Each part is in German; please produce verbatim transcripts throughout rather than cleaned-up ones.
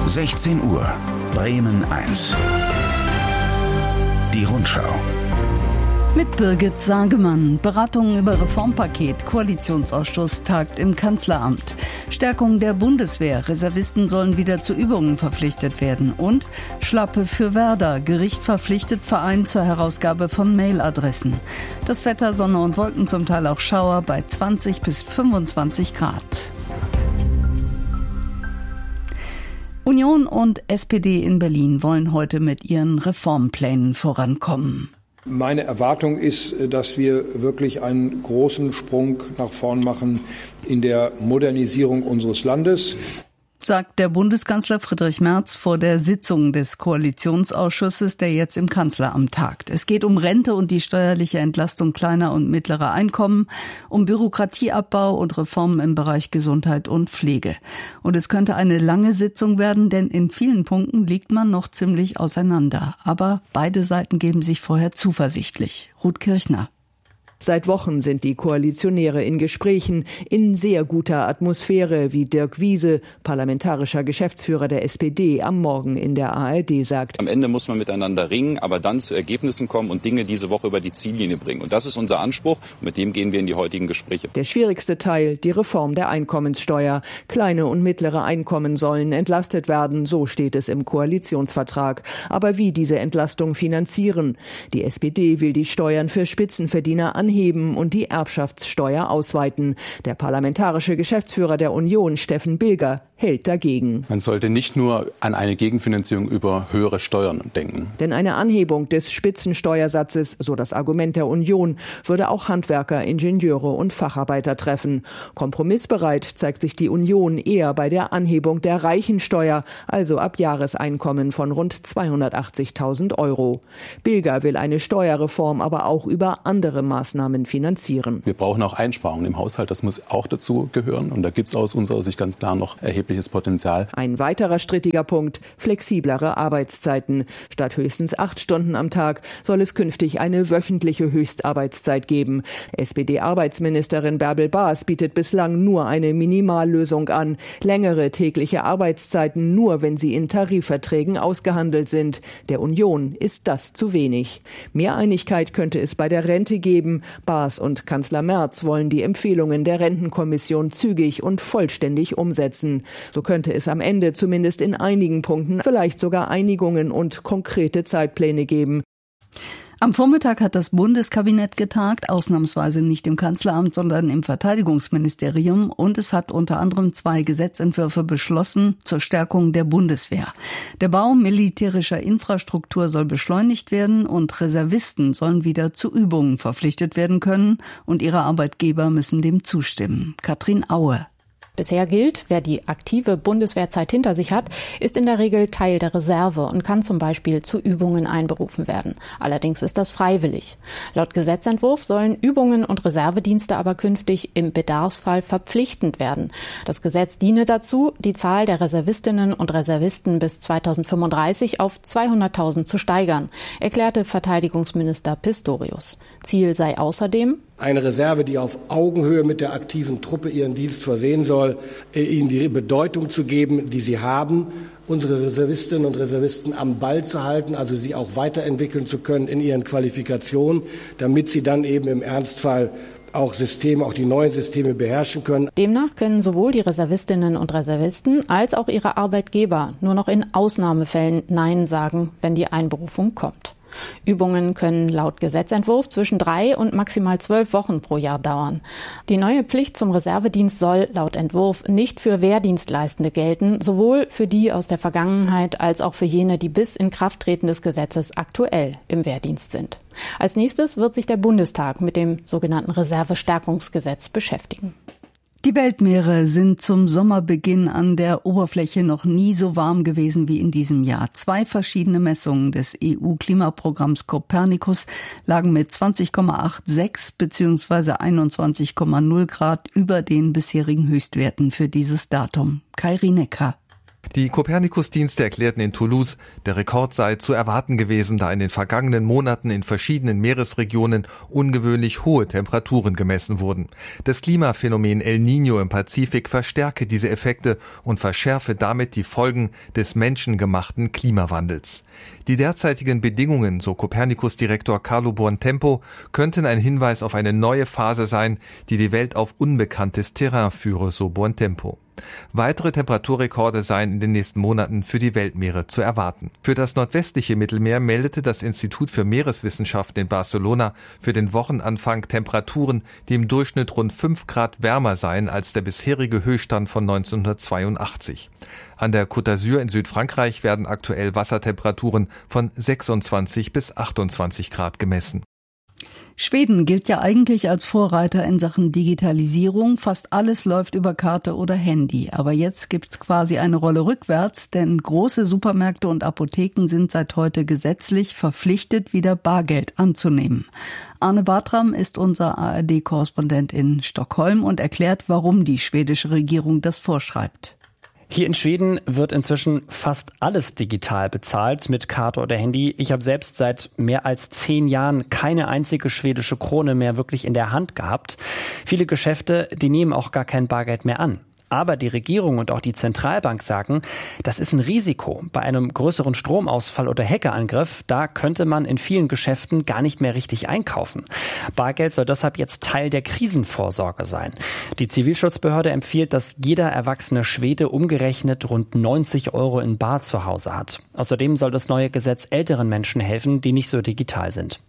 sechzehn Uhr, Bremen eins. Die Rundschau. Mit Birgit Sagemann. Beratungen über Reformpaket. Koalitionsausschuss tagt im Kanzleramt. Stärkung der Bundeswehr. Reservisten sollen wieder zu Übungen verpflichtet werden. Und Schlappe für Werder. Gericht verpflichtet Verein zur Herausgabe von Mailadressen. Das Wetter, Sonne und Wolken, zum Teil auch Schauer bei zwanzig bis fünfundzwanzig Grad. Union und S P D in Berlin wollen heute mit ihren Reformplänen vorankommen. Meine Erwartung ist, dass wir wirklich einen großen Sprung nach vorn machen in der Modernisierung unseres Landes, sagt der Bundeskanzler Friedrich Merz vor der Sitzung des Koalitionsausschusses, der jetzt im Kanzleramt tagt. Es geht um Rente und die steuerliche Entlastung kleiner und mittlerer Einkommen, um Bürokratieabbau und Reformen im Bereich Gesundheit und Pflege. Und es könnte eine lange Sitzung werden, denn in vielen Punkten liegt man noch ziemlich auseinander. Aber beide Seiten geben sich vorher zuversichtlich. Ruth Kirchner. Seit Wochen sind die Koalitionäre in Gesprächen, in sehr guter Atmosphäre, wie Dirk Wiese, parlamentarischer Geschäftsführer der S P D, am Morgen in der A R D sagt. Am Ende muss man miteinander ringen, aber dann zu Ergebnissen kommen und Dinge diese Woche über die Ziellinie bringen. Und das ist unser Anspruch und mit dem gehen wir in die heutigen Gespräche. Der schwierigste Teil, die Reform der Einkommenssteuer. Kleine und mittlere Einkommen sollen entlastet werden, so steht es im Koalitionsvertrag. Aber wie diese Entlastung finanzieren? Die S P D will die Steuern für Spitzenverdiener anheben. anheben und die Erbschaftssteuer ausweiten. Der parlamentarische Geschäftsführer der Union, Steffen Bilger, hält dagegen. Man sollte nicht nur an eine Gegenfinanzierung über höhere Steuern denken. Denn eine Anhebung des Spitzensteuersatzes, so das Argument der Union, würde auch Handwerker, Ingenieure und Facharbeiter treffen. Kompromissbereit zeigt sich die Union eher bei der Anhebung der Reichensteuer, also ab Jahreseinkommen von rund zweihundertachtzigtausend Euro. Bilger will eine Steuerreform aber auch über andere Maßnahmen finanzieren. Wir brauchen auch Einsparungen im Haushalt, das muss auch dazu gehören. Und da gibt es aus unserer Sicht ganz klar noch erhebliches Potenzial. Ein weiterer strittiger Punkt, flexiblere Arbeitszeiten. Statt höchstens acht Stunden am Tag soll es künftig eine wöchentliche Höchstarbeitszeit geben. S P D-Arbeitsministerin Bärbel Baas bietet bislang nur eine Minimallösung an. Längere tägliche Arbeitszeiten nur, wenn sie in Tarifverträgen ausgehandelt sind. Der Union ist das zu wenig. Mehr Einigkeit könnte es bei der Rente geben. Baas und Kanzler Merz wollen die Empfehlungen der Rentenkommission zügig und vollständig umsetzen. So könnte es am Ende zumindest in einigen Punkten vielleicht sogar Einigungen und konkrete Zeitpläne geben. Am Vormittag hat das Bundeskabinett getagt, ausnahmsweise nicht im Kanzleramt, sondern im Verteidigungsministerium. Und es hat unter anderem zwei Gesetzentwürfe beschlossen zur Stärkung der Bundeswehr. Der Bau militärischer Infrastruktur soll beschleunigt werden und Reservisten sollen wieder zu Übungen verpflichtet werden können. Und ihre Arbeitgeber müssen dem zustimmen. Katrin Aue. Bisher gilt, wer die aktive Bundeswehrzeit hinter sich hat, ist in der Regel Teil der Reserve und kann zum Beispiel zu Übungen einberufen werden. Allerdings ist das freiwillig. Laut Gesetzentwurf sollen Übungen und Reservedienste aber künftig im Bedarfsfall verpflichtend werden. Das Gesetz diene dazu, die Zahl der Reservistinnen und Reservisten bis zweitausendfünfunddreißig auf zweihunderttausend zu steigern, erklärte Verteidigungsminister Pistorius. Ziel sei außerdem, eine Reserve, die auf Augenhöhe mit der aktiven Truppe ihren Dienst versehen soll, ihnen die Bedeutung zu geben, die sie haben, unsere Reservistinnen und Reservisten am Ball zu halten, also sie auch weiterentwickeln zu können in ihren Qualifikationen, damit sie dann eben im Ernstfall auch Systeme, auch die neuen Systeme beherrschen können. Demnach können sowohl die Reservistinnen und Reservisten als auch ihre Arbeitgeber nur noch in Ausnahmefällen Nein sagen, wenn die Einberufung kommt. Übungen können laut Gesetzentwurf zwischen drei und maximal zwölf Wochen pro Jahr dauern. Die neue Pflicht zum Reservedienst soll laut Entwurf nicht für Wehrdienstleistende gelten, sowohl für die aus der Vergangenheit als auch für jene, die bis Inkrafttreten des Gesetzes aktuell im Wehrdienst sind. Als nächstes wird sich der Bundestag mit dem sogenannten Reservestärkungsgesetz beschäftigen. Die Weltmeere sind zum Sommerbeginn an der Oberfläche noch nie so warm gewesen wie in diesem Jahr. Zwei verschiedene Messungen des E U-Klimaprogramms Copernicus lagen mit zwanzig Komma sechsundachtzig bzw. einundzwanzig Komma null Grad über den bisherigen Höchstwerten für dieses Datum. Kai Rinecker. Die Copernicus-Dienste erklärten in Toulouse, der Rekord sei zu erwarten gewesen, da in den vergangenen Monaten in verschiedenen Meeresregionen ungewöhnlich hohe Temperaturen gemessen wurden. Das Klimaphänomen El Niño im Pazifik verstärke diese Effekte und verschärfe damit die Folgen des menschengemachten Klimawandels. Die derzeitigen Bedingungen, so Copernicus-Direktor Carlo Buontempo, könnten ein Hinweis auf eine neue Phase sein, die die Welt auf unbekanntes Terrain führe, so Buontempo. Weitere Temperaturrekorde seien in den nächsten Monaten für die Weltmeere zu erwarten. Für das nordwestliche Mittelmeer meldete das Institut für Meereswissenschaften in Barcelona für den Wochenanfang Temperaturen, die im Durchschnitt rund fünf Grad wärmer seien als der bisherige Höchststand von neunzehnhundertzweiundachtzig. An der Côte d'Azur in Südfrankreich werden aktuell Wassertemperaturen von sechsundzwanzig bis achtundzwanzig Grad gemessen. Schweden gilt ja eigentlich als Vorreiter in Sachen Digitalisierung. Fast alles läuft über Karte oder Handy. Aber jetzt gibt's quasi eine Rolle rückwärts, denn große Supermärkte und Apotheken sind seit heute gesetzlich verpflichtet, wieder Bargeld anzunehmen. Arne Bartram ist unser A R D-Korrespondent in Stockholm und erklärt, warum die schwedische Regierung das vorschreibt. Hier in Schweden wird inzwischen fast alles digital bezahlt, mit Karte oder Handy. Ich habe selbst seit mehr als zehn Jahren keine einzige schwedische Krone mehr wirklich in der Hand gehabt. Viele Geschäfte, die nehmen auch gar kein Bargeld mehr an. Aber die Regierung und auch die Zentralbank sagen, das ist ein Risiko. Bei einem größeren Stromausfall oder Hackerangriff, da könnte man in vielen Geschäften gar nicht mehr richtig einkaufen. Bargeld soll deshalb jetzt Teil der Krisenvorsorge sein. Die Zivilschutzbehörde empfiehlt, dass jeder erwachsene Schwede umgerechnet rund neunzig Euro in Bar zu Hause hat. Außerdem soll das neue Gesetz älteren Menschen helfen, die nicht so digital sind.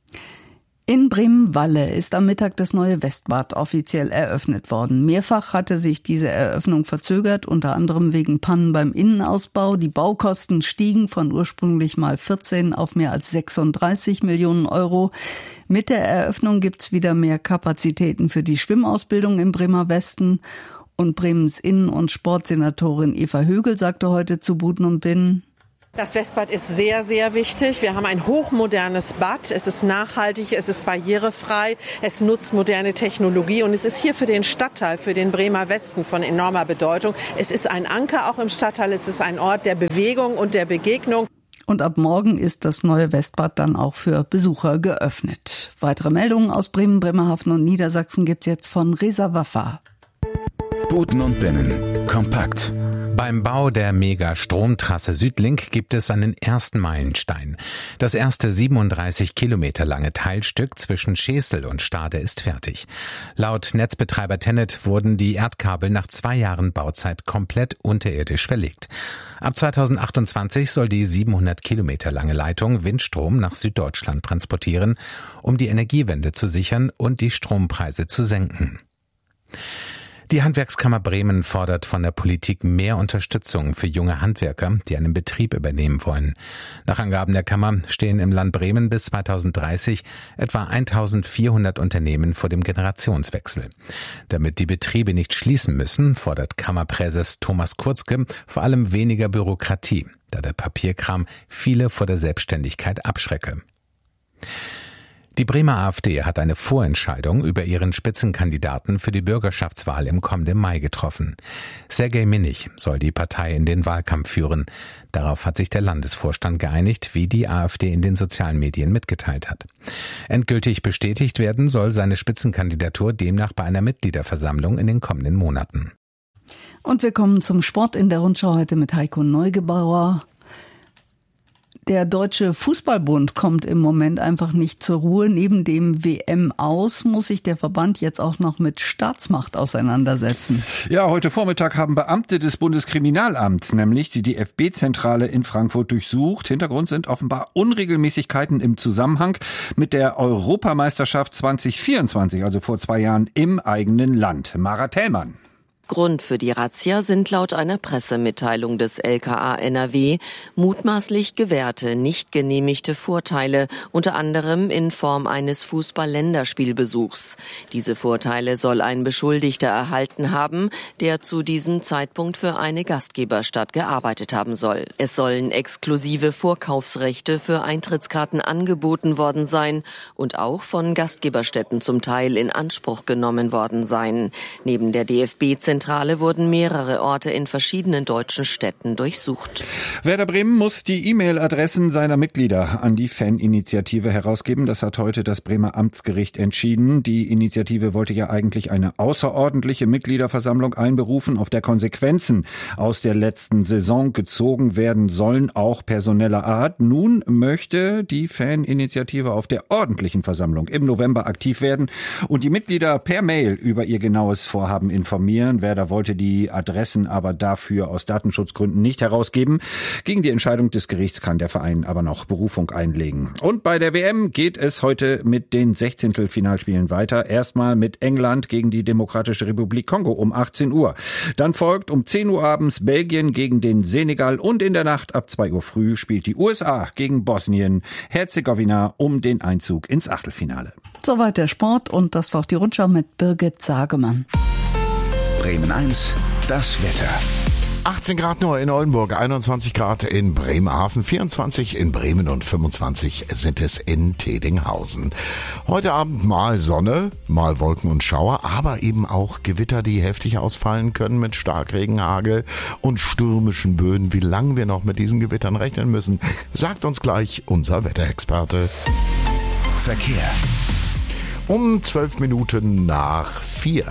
In Bremen-Walle ist am Mittag das neue Westbad offiziell eröffnet worden. Mehrfach hatte sich diese Eröffnung verzögert, unter anderem wegen Pannen beim Innenausbau. Die Baukosten stiegen von ursprünglich mal vierzehn auf mehr als sechsunddreißig Millionen Euro. Mit der Eröffnung gibt's wieder mehr Kapazitäten für die Schwimmausbildung im Bremer Westen. Und Bremens Innen- und Sportsenatorin Eva Högel sagte heute zu Buden und Binnen: Das Westbad ist sehr, sehr wichtig. Wir haben ein hochmodernes Bad. Es ist nachhaltig, es ist barrierefrei, es nutzt moderne Technologie und es ist hier für den Stadtteil, für den Bremer Westen von enormer Bedeutung. Es ist ein Anker auch im Stadtteil, es ist ein Ort der Bewegung und der Begegnung. Und ab morgen ist das neue Westbad dann auch für Besucher geöffnet. Weitere Meldungen aus Bremen, Bremerhaven und Niedersachsen gibt's jetzt von Reza Waffa. Buten und Binnen. Kompakt. Beim Bau der Mega-Stromtrasse Südlink gibt es einen ersten Meilenstein. Das erste siebenunddreißig Kilometer lange Teilstück zwischen Schesel und Stade ist fertig. Laut Netzbetreiber Tennet wurden die Erdkabel nach zwei Jahren Bauzeit komplett unterirdisch verlegt. Ab zweitausendachtundzwanzig soll die siebenhundert Kilometer lange Leitung Windstrom nach Süddeutschland transportieren, um die Energiewende zu sichern und die Strompreise zu senken. Die Handwerkskammer Bremen fordert von der Politik mehr Unterstützung für junge Handwerker, die einen Betrieb übernehmen wollen. Nach Angaben der Kammer stehen im Land Bremen bis zweitausenddreißig etwa eintausendvierhundert Unternehmen vor dem Generationswechsel. Damit die Betriebe nicht schließen müssen, fordert Kammerpräses Thomas Kurzke vor allem weniger Bürokratie, da der Papierkram viele vor der Selbstständigkeit abschrecke. Die Bremer AfD hat eine Vorentscheidung über ihren Spitzenkandidaten für die Bürgerschaftswahl im kommenden Mai getroffen. Sergej Minich soll die Partei in den Wahlkampf führen. Darauf hat sich der Landesvorstand geeinigt, wie die AfD in den sozialen Medien mitgeteilt hat. Endgültig bestätigt werden soll seine Spitzenkandidatur demnach bei einer Mitgliederversammlung in den kommenden Monaten. Und wir kommen zum Sport in der Rundschau heute mit Heiko Neugebauer. Der Deutsche Fußballbund kommt im Moment einfach nicht zur Ruhe. Neben dem W M-Aus muss sich der Verband jetzt auch noch mit Staatsmacht auseinandersetzen. Ja, heute Vormittag haben Beamte des Bundeskriminalamts nämlich die D F B-Zentrale in Frankfurt durchsucht. Hintergrund sind offenbar Unregelmäßigkeiten im Zusammenhang mit der Europameisterschaft zwanzig vierundzwanzig, also vor zwei Jahren im eigenen Land. Mara Thälmann. Grund für die Razzia sind laut einer Pressemitteilung des L K A N R W mutmaßlich gewährte, nicht genehmigte Vorteile, unter anderem in Form eines Fußball-Länderspielbesuchs. Diese Vorteile soll ein Beschuldigter erhalten haben, der zu diesem Zeitpunkt für eine Gastgeberstadt gearbeitet haben soll. Es sollen exklusive Vorkaufsrechte für Eintrittskarten angeboten worden sein und auch von Gastgeberstätten zum Teil in Anspruch genommen worden sein. Neben der D F B-Zentrale Zentrale wurden mehrere Orte in verschiedenen deutschen Städten durchsucht. Werder Bremen muss die E-Mail-Adressen seiner Mitglieder an die Faninitiative herausgeben. Das hat heute das Bremer Amtsgericht entschieden. Die Initiative wollte ja eigentlich eine außerordentliche Mitgliederversammlung einberufen, auf der Konsequenzen aus der letzten Saison gezogen werden sollen, auch personeller Art. Nun möchte die Faninitiative auf der ordentlichen Versammlung im November aktiv werden und die Mitglieder per Mail über ihr genaues Vorhaben informieren. Werder wollte die Adressen aber dafür aus Datenschutzgründen nicht herausgeben. Gegen die Entscheidung des Gerichts kann der Verein aber noch Berufung einlegen. Und bei der W M geht es heute mit den Sechzehntelfinalspielen weiter. Erstmal mit England gegen die Demokratische Republik Kongo um achtzehn Uhr. Dann folgt um zehn Uhr abends Belgien gegen den Senegal und in der Nacht ab zwei Uhr früh spielt die U S A gegen Bosnien-Herzegowina um den Einzug ins Achtelfinale. Soweit der Sport und das war auch die Rundschau mit Birgit Sagemann. Bremen eins, das Wetter. achtzehn Grad nur in Oldenburg, einundzwanzig Grad in Bremerhaven, vierundzwanzig in Bremen und fünfundzwanzig sind es in Tedinghausen. Heute Abend mal Sonne, mal Wolken und Schauer, aber eben auch Gewitter, die heftig ausfallen können mit Starkregen, Hagel und stürmischen Böen. Wie lange wir noch mit diesen Gewittern rechnen müssen, sagt uns gleich unser Wetterexperte. Verkehr. Um zwölf Minuten nach vier.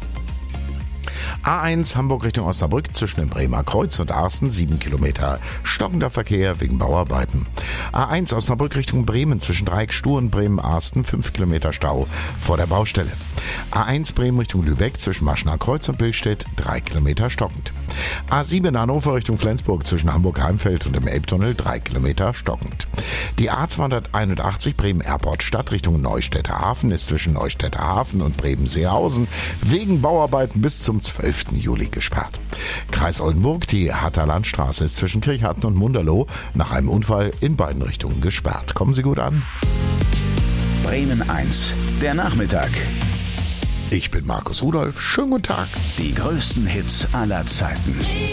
A eins Hamburg Richtung Osnabrück zwischen dem Bremer Kreuz und Arsten, sieben Kilometer stockender Verkehr wegen Bauarbeiten. A eins Osnabrück Richtung Bremen zwischen Dreieck Stur und Bremen-Arsten, fünf Kilometer Stau vor der Baustelle. A eins Bremen Richtung Lübeck zwischen Maschner Kreuz und Billstedt, drei Kilometer stockend. A sieben Hannover Richtung Flensburg zwischen Hamburg-Heimfeld und dem Elbtunnel, drei Kilometer stockend. Die A zweihunderteinundachtzig Bremen-Airport-Stadt Richtung Neustädter Hafen ist zwischen Neustädter Hafen und Bremen-Seehausen wegen Bauarbeiten bis zum zwölften Juli gesperrt. Kreis Oldenburg, die Harter Landstraße ist zwischen Kirchharten und Munderloh nach einem Unfall in beiden Richtungen gesperrt. Kommen Sie gut an. Bremen eins, der Nachmittag. Ich bin Markus Rudolph. Schönen guten Tag. Die größten Hits aller Zeiten.